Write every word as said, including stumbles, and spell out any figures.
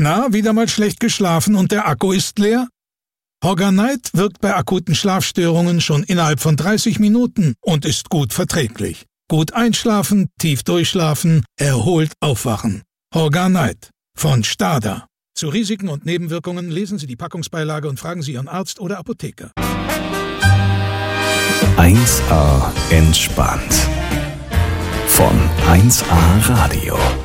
Na, wieder mal schlecht geschlafen und der Akku ist leer? Horganite wirkt bei akuten Schlafstörungen schon innerhalb von dreißig Minuten und ist gut verträglich. Gut einschlafen, tief durchschlafen, erholt aufwachen. Horganite von Stada. Zu Risiken und Nebenwirkungen lesen Sie die Packungsbeilage und fragen Sie Ihren Arzt oder Apotheker. eins A entspannt. Von eins A Radio.